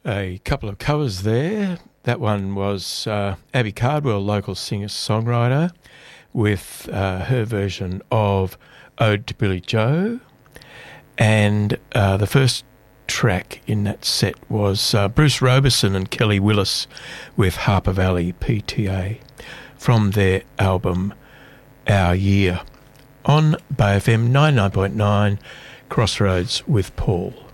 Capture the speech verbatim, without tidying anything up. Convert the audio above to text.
A couple of covers there. That one was uh, Abby Cardwell, local singer-songwriter, with uh, her version of Ode to Billy Joe. And uh, the first track in that set was uh, Bruce Roberson and Kelly Willis with Harper Valley P T A from their album Our Year on Bay F M ninety-nine point nine, Crossroads with Paul.